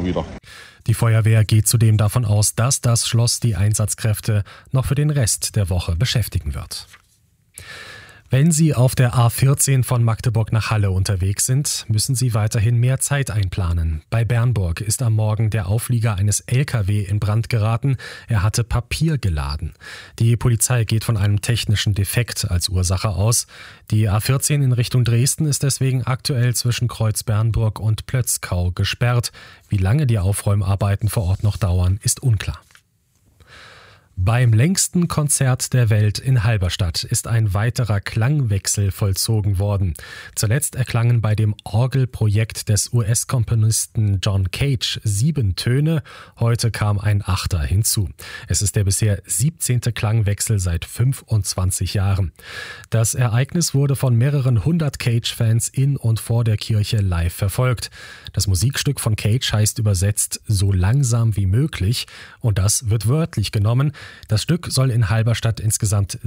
wieder. Die Feuerwehr geht zudem davon aus, dass das Schloss die Einsatzkräfte noch für den Rest der Woche beschäftigen wird. Wenn Sie auf der A14 von Magdeburg nach Halle unterwegs sind, müssen Sie weiterhin mehr Zeit einplanen. Bei Bernburg ist am Morgen der Auflieger eines LKW in Brand geraten. Er hatte Papier geladen. Die Polizei geht von einem technischen Defekt als Ursache aus. Die A14 in Richtung Dresden ist deswegen aktuell zwischen Kreuz Bernburg und Plötzkau gesperrt. Wie lange die Aufräumarbeiten vor Ort noch dauern, ist unklar. Beim längsten Konzert der Welt in Halberstadt ist ein weiterer Klangwechsel vollzogen worden. Zuletzt erklangen bei dem Orgelprojekt des US-Komponisten John Cage 7 Töne, heute kam ein 8. hinzu. Es ist der bisher 17. Klangwechsel seit 25 Jahren. Das Ereignis wurde von mehreren 100 Cage-Fans in und vor der Kirche live verfolgt. Das Musikstück von Cage heißt übersetzt »So langsam wie möglich« und das wird wörtlich genommen. Das Stück soll in Halberstadt insgesamt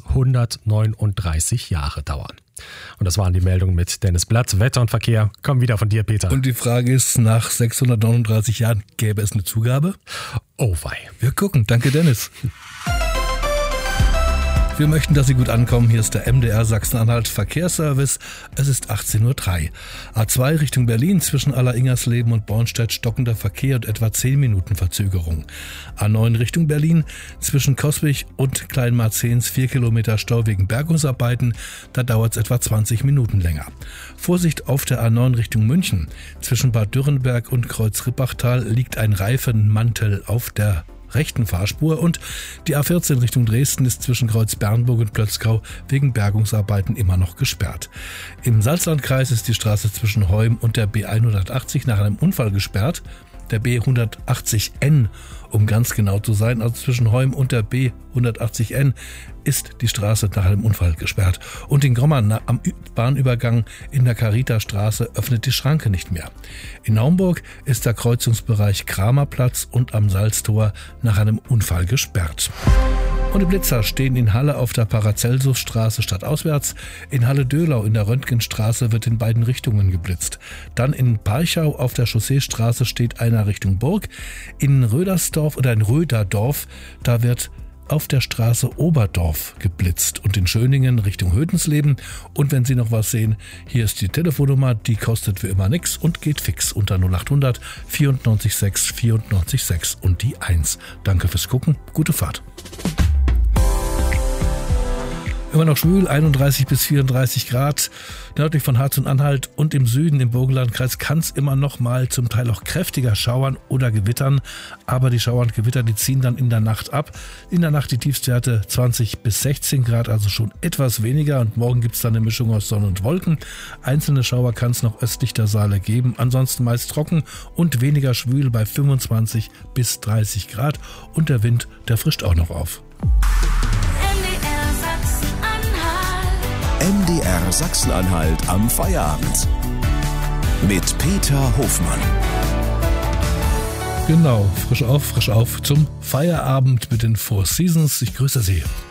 639 Jahre dauern. Und das waren die Meldungen mit Dennis Blatt. Wetter und Verkehr kommen wieder von dir, Peter. Und die Frage ist, nach 639 Jahren gäbe es eine Zugabe? Oh wei. Wir gucken. Danke, Dennis. Wir möchten, dass Sie gut ankommen. Hier ist der MDR Sachsen-Anhalt Verkehrsservice. Es ist 18:03 Uhr. A2 Richtung Berlin zwischen Aller-Ingersleben und Bornstedt stockender Verkehr und etwa 10 Minuten Verzögerung. A9 Richtung Berlin zwischen Coswig und Kleinmarzens 4 Kilometer Stau wegen Bergungsarbeiten. Da dauert es etwa 20 Minuten länger. Vorsicht auf der A9 Richtung München. Zwischen Bad Dürrenberg und Kreuz-Rippachtal liegt ein Reifenmantel auf der rechten Fahrspur und die A14 Richtung Dresden ist zwischen Kreuz Bernburg und Plötzkau wegen Bergungsarbeiten immer noch gesperrt. Im Salzlandkreis ist die Straße zwischen Heum und der B180 nach einem Unfall gesperrt. Der B180N, um ganz genau zu sein, also zwischen Heum und der B180N ist die Straße nach einem Unfall gesperrt. Und in Grommern am Bahnübergang in der Carita-Straße öffnet die Schranke nicht mehr. In Naumburg ist der Kreuzungsbereich Kramerplatz und am Salztor nach einem Unfall gesperrt. Und die Blitzer stehen in Halle auf der Paracelsusstraße stadtauswärts. In Halle-Döhlau in der Röntgenstraße wird in beiden Richtungen geblitzt. Dann in Parchau auf der Chausseestraße steht einer Richtung Burg. In Rödersdorf oder in Röderdorf, da wird auf der Straße Oberdorf geblitzt und in Schöningen Richtung Hötensleben. Und wenn Sie noch was sehen, hier ist die Telefonnummer, die kostet wie immer nichts und geht fix unter 0800 94 6 94 6 und die 1. Danke fürs Gucken, gute Fahrt. Immer noch schwül, 31 bis 34 Grad. Nördlich von Harz und Anhalt und im Süden im Burgenlandkreis kann es immer noch mal zum Teil auch kräftiger schauern oder gewittern. Aber die Schauer und Gewitter, die ziehen dann in der Nacht ab. In der Nacht die Tiefstwerte 20 bis 16 Grad, also schon etwas weniger. Und morgen gibt es dann eine Mischung aus Sonne und Wolken. Einzelne Schauer kann es noch östlich der Saale geben. Ansonsten meist trocken und weniger schwül bei 25 bis 30 Grad. Und der Wind, der frischt auch noch auf. MDR Sachsen-Anhalt am Feierabend. Mit Peter Hofmann. Genau, frisch auf zum Feierabend mit den Four Seasons. Ich grüße Sie.